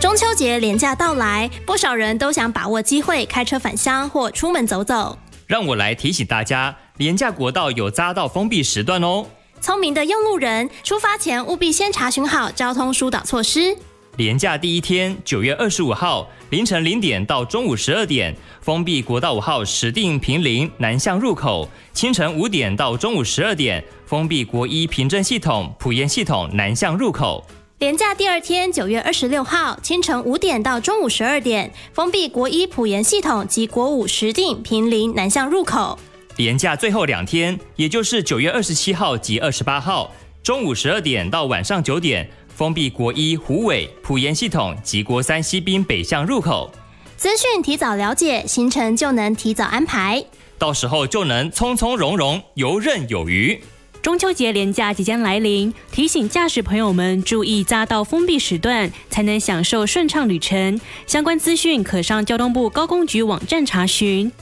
中秋节连假到来，不少人都想把握机会开车返乡或出门走走。 让我来提醒大家，连假国道有匝道封闭时段哦。 聪明的用路人，出发前务必先查询好交通疏导措施。 连假第一天，9月25号凌晨0点到中午12点，封闭国道5号石碇坪林南向入口；清晨5点到中午12点，封闭国一平镇系统埔盐系统南向入口。 连假第二天，9月26号清晨5点到中午12点，封闭国一埔盐系统及国五石碇坪林南向入口。 连假最后2天，也就是9月27号及28号，中午12点到晚上9点，封闭国一虎尾埔盐系统及国三西滨北向入口。 资讯提早了解，行程就能提早安排， 到时候就能从从容容，游刃有余。 中秋节连假即将来临，提醒驾驶朋友们注意匝道封闭时段，才能享受顺畅旅程。相关资讯可上交通部高工局网站查询。